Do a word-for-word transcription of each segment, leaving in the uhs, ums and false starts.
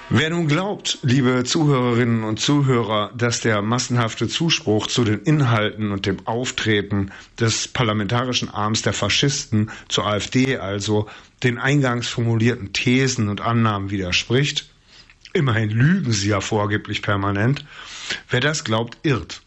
Wer nun glaubt, liebe Zuhörerinnen und Zuhörer, dass der massenhafte Zuspruch zu den Inhalten und dem Auftreten des parlamentarischen Arms der Faschisten, zur AfD also, den eingangs formulierten Thesen und Annahmen widerspricht, immerhin lügen sie ja vorgeblich permanent, wer das glaubt, irrt.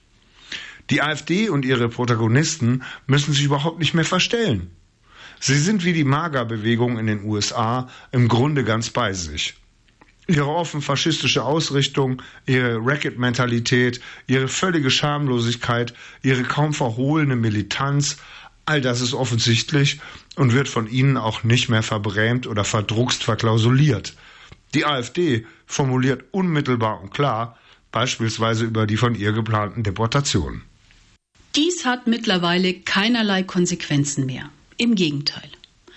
Die AfD und ihre Protagonisten müssen sich überhaupt nicht mehr verstellen. Sie sind wie die MAGA-Bewegung in den U S A im Grunde ganz bei sich. Ihre offen faschistische Ausrichtung, ihre Racket-Mentalität, ihre völlige Schamlosigkeit, ihre kaum verhohlene Militanz, all das ist offensichtlich und wird von ihnen auch nicht mehr verbrämt oder verdruckst verklausuliert. Die AfD formuliert unmittelbar und klar, beispielsweise über die von ihr geplanten Deportationen. Dies hat mittlerweile keinerlei Konsequenzen mehr. Im Gegenteil.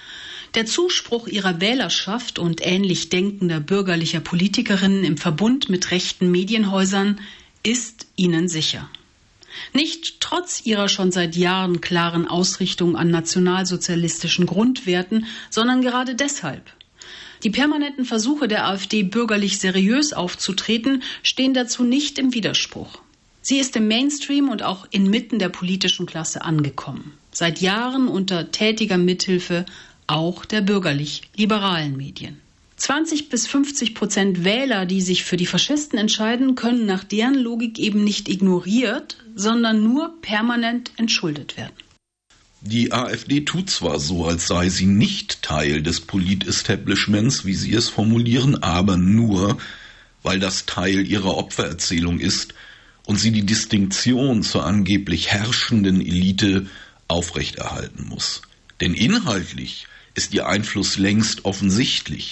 Der Zuspruch ihrer Wählerschaft und ähnlich denkender bürgerlicher Politikerinnen im Verbund mit rechten Medienhäusern ist ihnen sicher. Nicht trotz ihrer schon seit Jahren klaren Ausrichtung an nationalsozialistischen Grundwerten, sondern gerade deshalb. Die permanenten Versuche der AfD, bürgerlich seriös aufzutreten, stehen dazu nicht im Widerspruch. Sie ist im Mainstream und auch inmitten der politischen Klasse angekommen. Seit Jahren unter tätiger Mithilfe auch der bürgerlich-liberalen Medien. zwanzig bis fünfzig Prozent Wähler, die sich für die Faschisten entscheiden, können nach deren Logik eben nicht ignoriert, sondern nur permanent entschuldet werden. Die AfD tut zwar so, als sei sie nicht Teil des Polit-Establishments, wie sie es formulieren, aber nur, weil das Teil ihrer Opfererzählung ist und sie die Distinktion zur angeblich herrschenden Elite aufrechterhalten muss. Denn inhaltlich ist ihr Einfluss längst offensichtlich.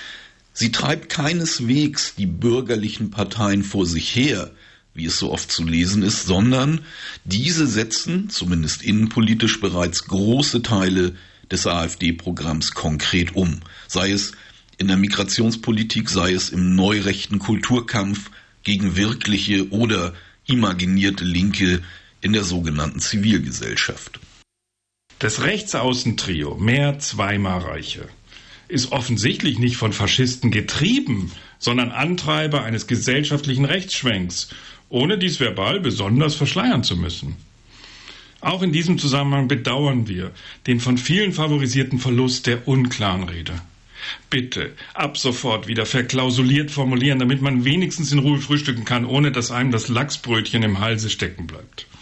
Sie treibt keineswegs die bürgerlichen Parteien vor sich her, wie es so oft zu lesen ist, sondern diese setzen, zumindest innenpolitisch, bereits große Teile des AfD-Programms konkret um. Sei es in der Migrationspolitik, sei es im neurechten Kulturkampf gegen wirkliche oder imaginierte Linke in der sogenannten Zivilgesellschaft. Das Rechtsaußentrio, mehr zweimal Reiche, ist offensichtlich nicht von Faschisten getrieben, sondern Antreiber eines gesellschaftlichen Rechtsschwenks, ohne dies verbal besonders verschleiern zu müssen. Auch in diesem Zusammenhang bedauern wir den von vielen favorisierten Verlust der unklaren Rede. Bitte ab sofort wieder verklausuliert formulieren, damit man wenigstens in Ruhe frühstücken kann, ohne dass einem das Lachsbrötchen im Halse stecken bleibt.